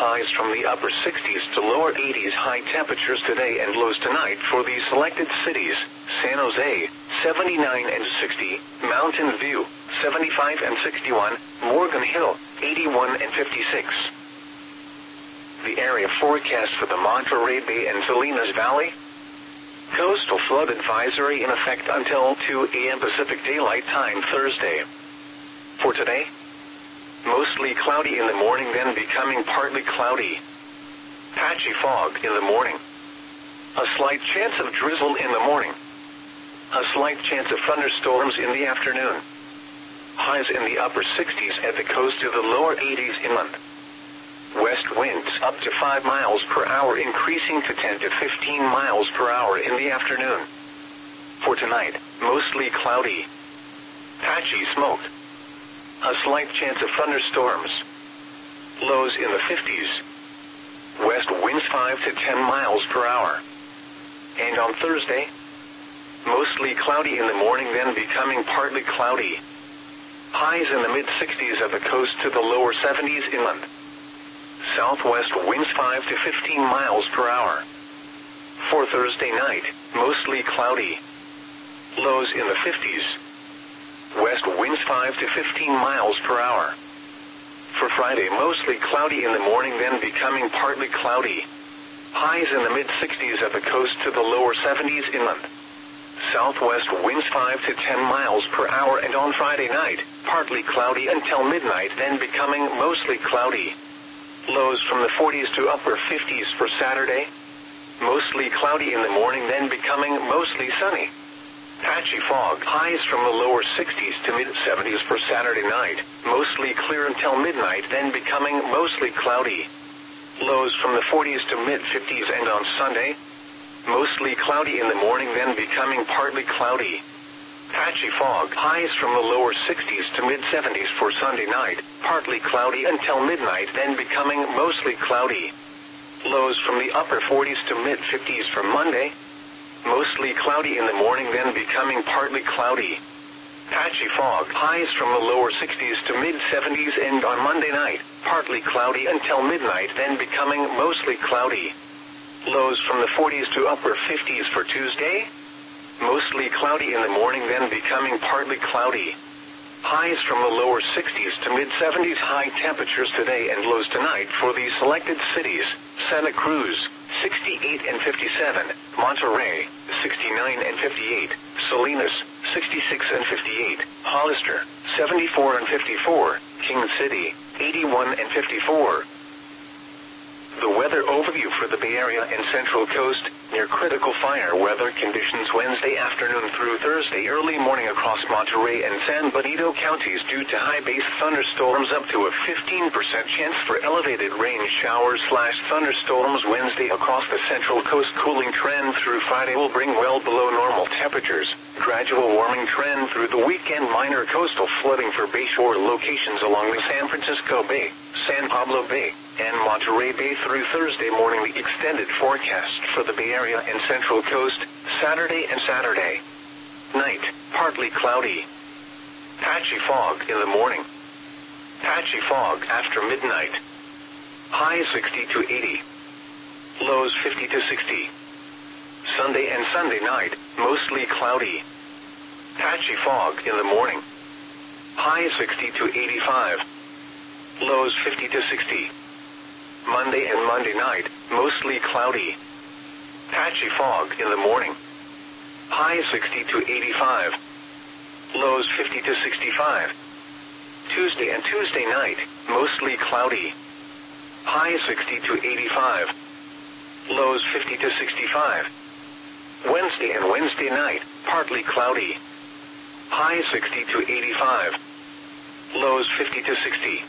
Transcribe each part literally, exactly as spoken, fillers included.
highs from the upper sixties to lower eighties. High temperatures today and lows tonight for these selected cities: San Jose, seventy-nine and sixty, Mountain View, seventy-five and sixty-one, Morgan Hill, eighty-one and fifty-six. The area forecast for the Monterey Bay and Salinas Valley. Coastal flood advisory in effect until two a m Pacific Daylight Time Thursday. For today, mostly cloudy in the morning, then becoming partly cloudy. Patchy fog in the morning. A slight chance of drizzle in the morning. A slight chance of thunderstorms in the afternoon. Highs in the upper sixties at the coast to the lower eighties inland. West winds up to five miles per hour, increasing to ten to fifteen miles per hour in the afternoon. For tonight, mostly cloudy. Patchy smoke. A slight chance of thunderstorms. Lows in the fifties. West winds five to ten miles per hour. And on Thursday, mostly cloudy in the morning, then becoming partly cloudy. Highs in the mid-sixties at the coast to the lower seventies inland. Southwest winds five to fifteen miles per hour. For Thursday night, mostly cloudy. Lows in the fifties. West winds five to fifteen miles per hour. For Friday, mostly cloudy in the morning, then becoming partly cloudy. Highs in the mid-sixties at the coast to the lower seventies inland. Southwest winds five to ten miles per hour, and on Friday night, partly cloudy until midnight, then becoming mostly cloudy. Lows from the forties to upper fifties for Saturday. Mostly cloudy in the morning, then becoming mostly sunny. Patchy fog. Highs from the lower sixties to mid-seventies for Saturday night. Mostly clear until midnight, then becoming mostly cloudy. Lows from the forties to mid-fifties, and on Sunday, mostly cloudy in the morning, then becoming partly cloudy. Patchy fog. Highs from the lower sixties to mid-seventies for Sunday night. Partly cloudy until midnight, then becoming mostly cloudy. Lows from the upper forties to mid-fifties for Monday. Mostly cloudy in the morning, then becoming partly cloudy. Patchy fog. Highs from the lower sixties to mid-seventies, and on Monday night, partly cloudy until midnight, then becoming mostly cloudy. Lows from the forties to upper fifties for Tuesday. Mostly cloudy in the morning, then becoming partly cloudy. Highs from the lower sixties to mid-seventies. High temperatures today and lows tonight for these selected cities: Santa Cruz, sixty-eight and fifty-seven, Monterey, sixty-nine and fifty-eight, Salinas, sixty-six and fifty-eight, Hollister, seventy-four and fifty-four, King City, eighty-one and fifty-four. The weather overview for the Bay Area and Central Coast: near critical fire weather conditions Wednesday afternoon through Thursday early morning across Monterey and San Benito counties due to high base thunderstorms, up to a fifteen percent chance for elevated rain showers slash thunderstorms Wednesday across the Central Coast. Cooling trend through Friday will bring well below normal temperatures. Gradual warming trend through the weekend. Minor coastal flooding for bayshore locations along the San Francisco Bay, San Pablo Bay, and Monterey Bay through Thursday morning. The extended forecast for the Bay Area and Central Coast: Saturday and Saturday night, partly cloudy. Patchy fog in the morning. Patchy fog after midnight. High sixty to eighty. Lows fifty to sixty. Sunday and Sunday night, mostly cloudy. Patchy fog in the morning. High sixty to eighty-five. Lows fifty to sixty. Monday and Monday night, mostly cloudy. Patchy fog in the morning. High sixty to eighty-five. Lows fifty to sixty-five. Tuesday and Tuesday night, mostly cloudy. High sixty to eighty-five. Lows fifty to sixty-five. Wednesday and Wednesday night, partly cloudy. High sixty to eighty-five. Lows fifty to sixty.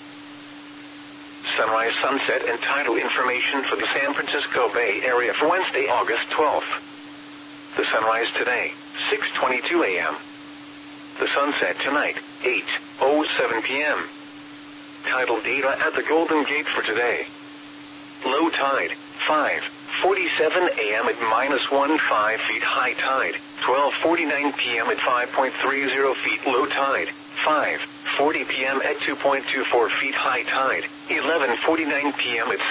Sunrise, sunset, and tidal information for the San Francisco Bay Area for Wednesday, August twelfth. The sunrise today, six twenty-two a m The sunset tonight, eight oh seven p m Tidal data at the Golden Gate for today. Low tide, five forty-seven a m at minus one point five feet. High tide, twelve forty-nine p m at five point three zero feet. Low tide, five forty p m at two point two four feet. High tide, eleven forty-nine p m at